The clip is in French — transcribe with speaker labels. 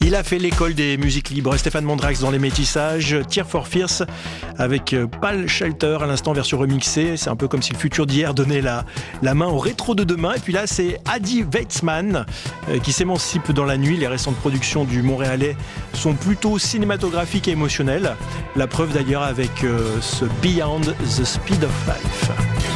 Speaker 1: Il a fait l'école des musiques libres. Stéphane Mondrax dans les métissages. Tear for Fears avec Pal Shelter à l'instant version remixée. C'est un peu comme si le futur d'hier donnait la main au rétro de demain. Et puis là, c'est Adi Weitzman qui s'émancipe dans la nuit. Les récentes productions du Montréalais sont plutôt cinématographiques et émotionnelles. La preuve d'ailleurs avec ce Beyond the Speed of Life.